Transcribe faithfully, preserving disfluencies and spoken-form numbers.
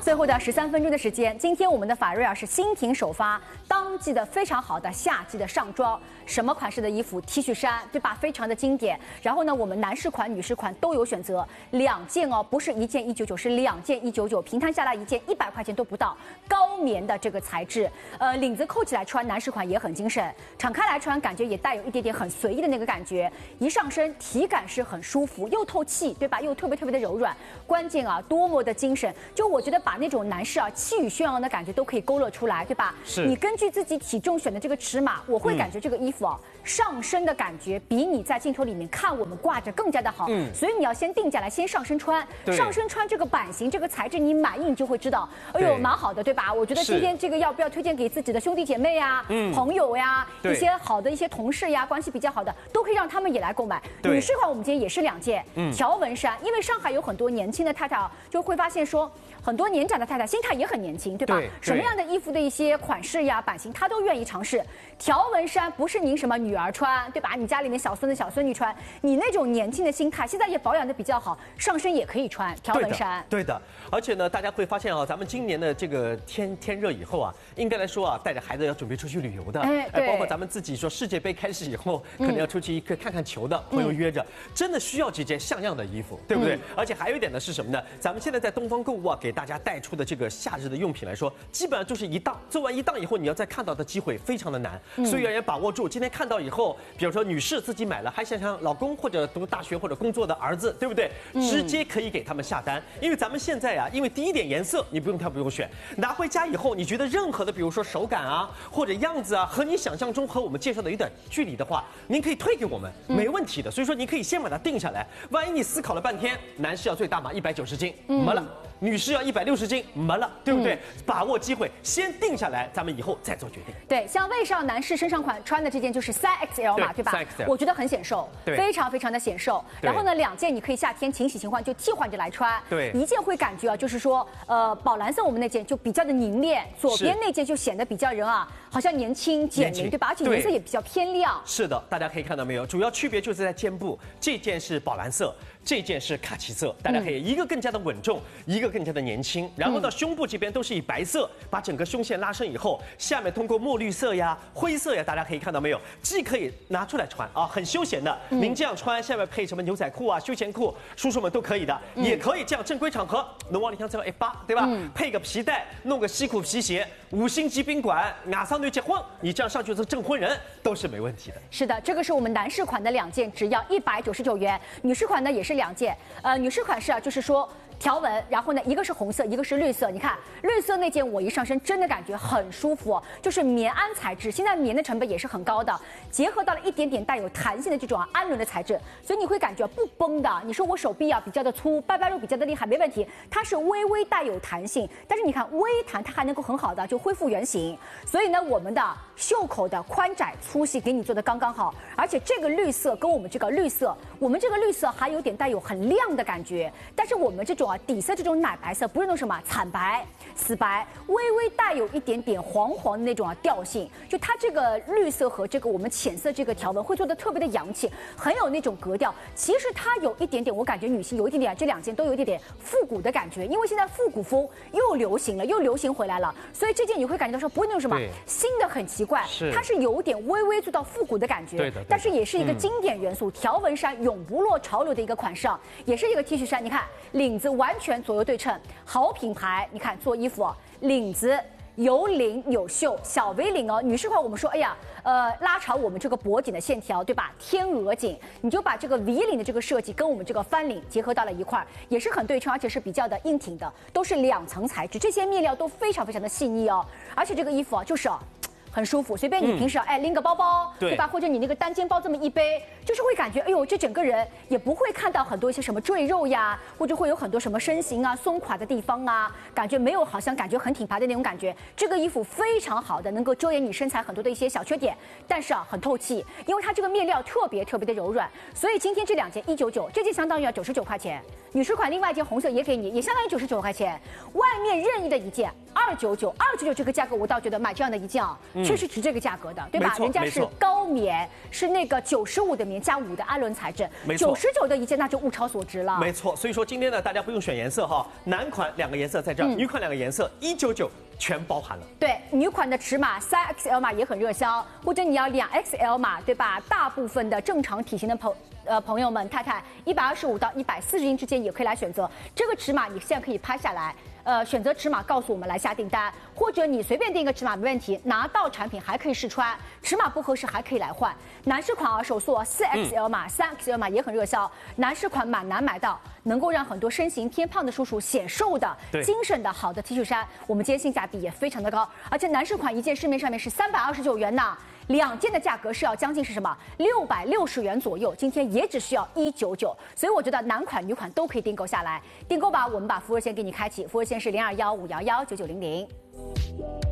最后的十三分钟的时间，今天我们的法瑞尔是新品首发，当季的非常好的夏季的上装，什么款式的衣服 ？T 恤衫，对吧？非常的经典。然后呢，我们男士款、女士款都有选择，两件哦，不是一件一九九，是两件一九九，平摊下来一件一百块钱都不到，高棉的这个材质，呃，领子扣起来穿，男士款也很精神，敞开来穿，感觉也带有一点点很随意的那个感觉，一上身体感是很舒服，又透气，对吧？又特别特别的柔软，关键啊，多么的精神！就我觉得把那种男士啊气宇轩昂的感觉都可以勾勒出来，对吧？ 是。 你根据自己体重选的这个尺码，我会感觉这个衣服啊、嗯、上身的感觉比你在镜头里面看我们挂着更加的好。嗯。所以你要先定下来，先上身穿，上身穿这个版型、这个材质，你满意你就会知道，哎呦，蛮好的，对吧？我觉得今天这个要不要推荐给自己的兄弟姐妹呀、嗯、朋友呀，一些好的一些同事呀，关系比较好的，都可以让他们也来购买。女士款我们今天也是两件，嗯，条纹衫，因为上海有很多年轻的太太啊，就会发现说。很多年长的太太心态也很年轻，对吧？对，什么样的衣服的一些款式呀、版型，她都愿意尝试。条纹衫不是您什么女儿穿，对吧？你家里面小孙子、小孙女穿，你那种年轻的心态，现在也保养的比较好，上身也可以穿条纹衫。 对的，对的。而且呢，大家会发现啊，咱们今年的这个天天热以后啊，应该来说啊，带着孩子要准备出去旅游的，哎，对，包括咱们自己说世界杯开始以后，可能要出去看看球的朋友约着，嗯、真的需要这件像样的衣服，对不对？嗯、而且还有一点呢是什么呢？咱们现在在东方购物啊，给大家带出的这个夏日的用品来说，基本上就是一档，做完一档以后，你要再看到的机会非常的难，嗯、所以要也把握住。今天看到以后，比如说女士自己买了，还想想老公或者读大学或者工作的儿子，对不对？直接可以给他们下单，因为咱们现在啊，因为第一点颜色你不用挑不用选，拿回家以后，你觉得任何的，比如说手感啊或者样子啊，和你想象中和我们介绍的有点距离的话，您可以退给我们，没问题的。所以说您可以先把它定下来，万一你思考了半天，男士要最大码一百九十斤，没了。女士要一百六十斤，没了，对不对？嗯、把握机会，先定下来，咱们以后再做决定。 对，像卫少男士身上款穿的这件就是三 X L 码， 对, 对吧？我觉得很显瘦，非常非常的显瘦。然后呢，两件你可以夏天勤洗勤换，就替换着来穿。对，一件会感觉啊，就是说，呃，宝蓝色我们那件就比较的凝练，左边那件就显得比较人啊，好像年轻减龄，对吧？而且颜色也比较偏亮。 是的，大家可以看到没有？主要区别就是在肩部，这件是宝蓝色。这件是卡其色，大家可以一个更加的稳重，一个更加的年轻。然后到胸部这边都是以白色把整个胸线拉伸以后，下面通过墨绿色呀、灰色呀，大家可以看到没有？既可以拿出来穿啊，很休闲的。您这样穿，下面配什么牛仔裤啊、休闲裤，叔叔们都可以的。也可以这样正规场合，侬往里向这个一扒，对吧？配个皮带，弄个西裤皮鞋，五星级宾馆，马上就结婚，你这样上去是证婚人都是没问题的。 是的，这个是我们男士款的两件，只要一百九十九元，女士款呢也是。两件，呃，女士款式啊，就是说条纹，然后呢，一个是红色，一个是绿色。你看绿色那件，我一上身真的感觉很舒服，就是棉安材质。现在棉的成本也是很高的，结合到了一点点带有弹性的这种啊氨纶的材质，所以你会感觉不崩的。你说我手臂啊比较的粗，拜拜肉比较的厉害，没问题，它是微微带有弹性，但是你看微弹，它还能够很好的就恢复原形。所以呢，我们的袖口的宽窄粗细给你做的刚刚好，而且这个绿色跟我们这个绿色，我们这个绿色还有点带有很亮的感觉，但是我们这种啊底色这种奶白色不是那种什么惨白、死白，微微带有一点点黄黄的那种啊调性，就它这个绿色和这个我们浅色这个条纹会做的特别的洋气，很有那种格调。其实它有一点点，我感觉女性有一点点，这两件都有一点点复古的感觉，因为现在复古风又流行了，又流行回来了，所以这件你会感觉到说不会那种什么新的很奇怪，它是有点微微做到复古的感觉，对的，但是也是一个经典元素，条纹衫永不落潮流的一个款式，也是一个 T 恤衫，你看领子完全左右对称，好品牌，你看做衣服领子有领有袖，小 V 领哦。女士款我们说，哎呀，呃，拉长我们这个脖颈的线条，对吧？天鹅颈，你就把这个 V 领的这个设计跟我们这个翻领结合到了一块儿，也是很对称，而且是比较的硬挺的，都是两层材质，这些面料都非常非常的细腻哦。而且这个衣服啊，就是啊。很舒服，随便你平时、嗯、哎拎个包包，对吧？或者你那个单肩包这么一背，就是会感觉哎呦，这整个人也不会看到很多一些什么赘肉呀，或者会有很多什么身形啊松垮的地方啊，感觉没有好像感觉很挺拔的那种感觉。这个衣服非常好的能够遮掩你身材很多的一些小缺点，但是啊很透气，因为它这个面料特别特别的柔软，所以今天这两件一九九，这件相当于要九十九块钱。女士款另外一件红色也给你，也相当于九十九块钱。外面任意的一件二九九，二九九这个价格我倒觉得买这样的一件啊。嗯确实值这个价格的，对吧？人家是高棉，是那个九十五的棉加五的艾伦材质，九十九的一件那就物超所值了。 没错，所以说今天呢，大家不用选颜色哈，男款两个颜色在这儿，女款两个颜色一九九。全包含了。 对，女款的尺码三 X L 码也很热销，或者你要两 X L 码，对吧？大部分的正常体型的朋呃朋友们，太太一百二十五到一百四十斤之间也可以来选择这个尺码，你现在可以拍下来。呃，选择尺码告诉我们来下订单，或者你随便定一个尺码没问题，拿到产品还可以试穿，尺码不合适还可以来换。男士款啊，手速四 X L 码、三 X L 码也很热销，男士款蛮难买到，能够让很多身形偏胖的叔叔显瘦的、精神的好的 T 恤衫，我们今天性价比也非常的高，而且男士款一件市面上面是三百二十九元呢。两件的价格是要将近是什么六百六十元左右，今天也只需要一百九十九，所以我觉得男款女款都可以订购下来，订购吧，我们把服务热线给你开启，服务热线是零二幺五幺幺九九零零。